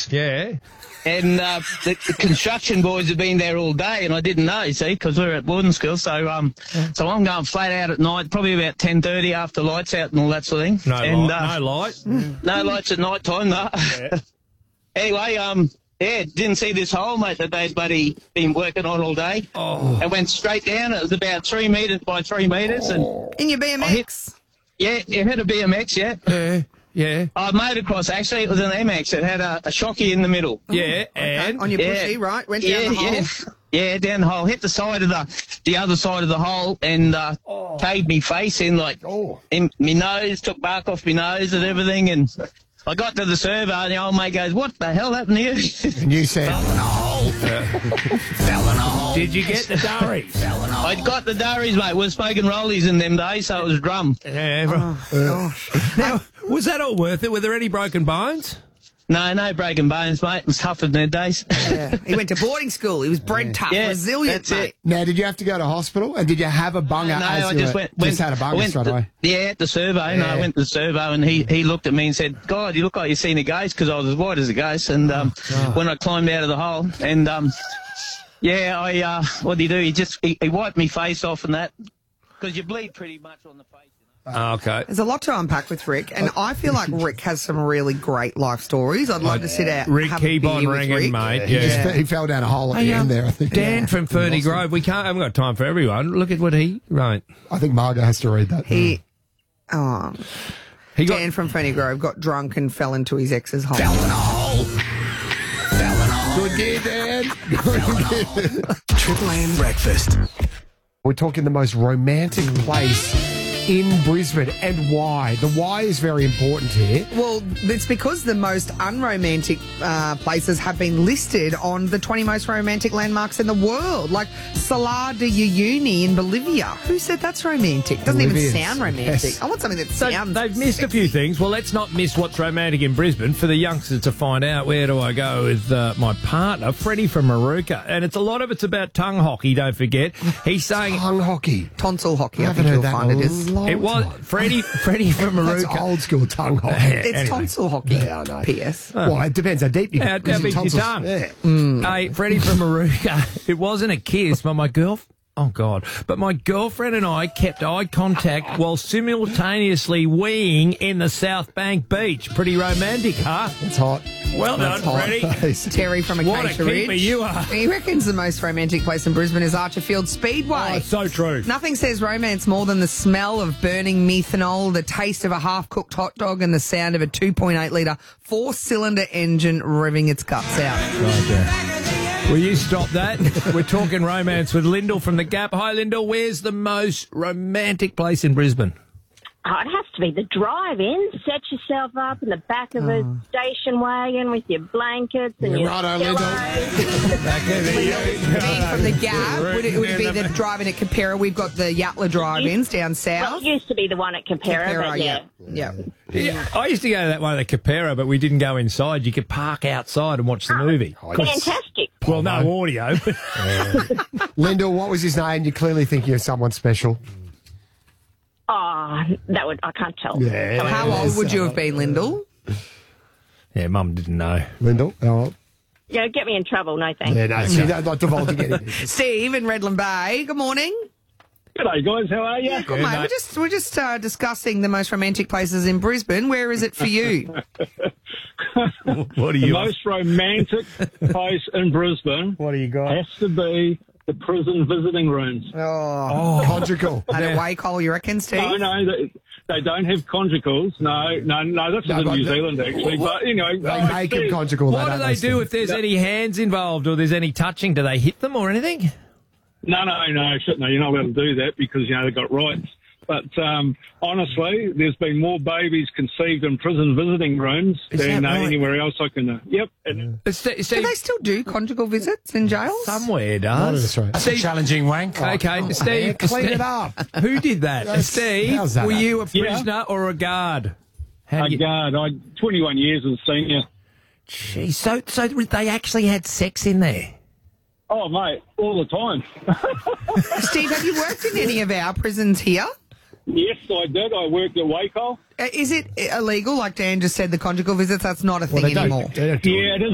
house. Yeah. And the construction boys have been there all day, and I didn't know, you see, because we were at boarding school. So I'm going flat out at night, probably about 10:30 after lights out and all that sort of thing. No light. No lights at night time, no. Yeah. Anyway, didn't see this hole, mate, that they'd been working on all day. Oh. It went straight down. It was about 3 metres by 3 metres. And In your BMX? it hit a BMX, yeah. Yeah. I motocross, actually. It was an MX. It had a shocky in the middle. Yeah, and? On your pushy, right? Went down the hole? Yeah, down the hole. Hit the side of the other side of the hole and caved me face in, in my nose, took bark off my nose and everything. And I got to the servo and the old mate goes, "What the hell happened to you?" And you said, Fell in a hole. Fell in a hole. Did you get the durries? Fell in a hole. I got the durries, mate. We were smoking rollies in them days, so it was drum. Yeah. Now, was that all worth it? Were there any broken bones? No breaking bones, mate. It was tough in their days. Yeah. He went to boarding school. He was bred tough, resilient, that's mate. it. now, did you have to go to hospital? And did you have a bunger? No, as I you just were- went. had a bunger straight away. At the servo. No, I went to the servo, and he looked at me and said, "God, you look like you've seen a ghost," because I was as white as a ghost. And when I climbed out of the hole, and what did he do? He wiped me face off and that, because you bleed pretty much on the face. Oh, okay. There's a lot to unpack with Rick, and I feel like Rick has some really great life stories. I'd love to sit out. Rick, have a keep beer on with ringing, Rick. mate. He fell down a hole at the end there, I think. Dan from Ferny Grove. We haven't got time for everyone. Look at what he wrote. I think Margot has to read that. He got Dan from Ferny Grove got drunk and fell into his ex's hole. Fell in a hole. Fell in a hole. Good gear, Dan. Triple M breakfast. We're talking the most romantic place in Brisbane and why. The why is very important here. Well, it's because the most unromantic places have been listed on the 20 most romantic landmarks in the world, like Salar de Uyuni in Bolivia. Who said that's romantic? Doesn't even Bolivians. sound romantic. Yes. I want something that So sounds they've missed a sexy. few things. Well, let's not miss what's romantic in Brisbane. For the youngsters to find out, where do I go with my partner, Freddie from Maruka? And a lot of it's about tongue hockey, don't forget. He's saying... Tongue hockey. Tonsil hockey, I haven't think heard you'll that find in it a is. long It was time. Freddie from That's Maruka. old school tongue hockey. It's Anyway. tonsil hockey. Yeah, I know. P.S. Well, it depends how deep you How get. 'cause big's your tonsils- tongue? Yeah. Hey, Freddie from Maruka. It wasn't a kiss, but my girlfriend and I kept eye contact while simultaneously weeing in the South Bank beach. Pretty romantic, huh? It's hot. Well done, That's hot. Freddie. Terry from What a Acacia keeper Ridge. you are. He reckons the most romantic place in Brisbane is Archerfield Speedway. Oh, so true. Nothing says romance more than the smell of burning methanol, the taste of a half-cooked hot dog, and the sound of a 2.8-litre four-cylinder engine revving its guts out. Will you stop that? We're talking romance with Lyndall from The Gap. Hi, Lyndall. Where's the most romantic place in Brisbane? Oh, it has to be the drive-in. Set yourself up in the back of a station wagon with your blankets and your righto, pillows. Being from the Gap, would it be the drive-in at Capera? We've got the Yatla drive-ins down Well, south. it used to be the one at Capera, but yeah. Yeah, I used to go to that one at Capera, but we didn't go inside. You could park outside and watch the movie. Fantastic. Well, no audio. Lyndall, what was his name? You clearly think you're someone special. Oh, I can't tell. Yeah. How old would you have been, Lyndall? Yeah, Mum didn't know. Lyndall? Oh, Yeah, get me in trouble, no thanks. yeah, no, see, not divulging anything. Steve in Redland Bay. Good morning. G'day, guys. How are you? Good, mate. We're just discussing the most romantic places in Brisbane. Where is it for you? What are The you? most romantic place in Brisbane What do you got? has to be the prison visiting rooms. Oh, Conjugal. at a wake hole, you reckon, Steve? No, they don't have conjugals. No, that's in but New the- Zealand, actually. But, anyway, They make them conjugal. What do don't they do Steve? if there's any hands involved or there's any touching? Do they hit them or anything? No, shit, no, you're not allowed to do that because, they've got rights. But honestly, there's been more babies conceived in prison visiting rooms than that right? anywhere else I can... Yep. And Do they still do conjugal visits in jails? Somewhere Not in does. Australia. Steve, Challenging wank. okay, Steve. man, clean Steve- it up. Who did that? Steve, how's that were happen? you a prisoner or a guard? How do you- guard, 21 years as a senior. Jeez, so they actually had sex in there? Oh, mate, all the time. Steve, have you worked in any of our prisons here? Yes, I did. I worked at Waco. Is it illegal, like Dan just said, the conjugal visits? That's not a thing Well, they don't- anymore. they don't do it. Yeah, it is.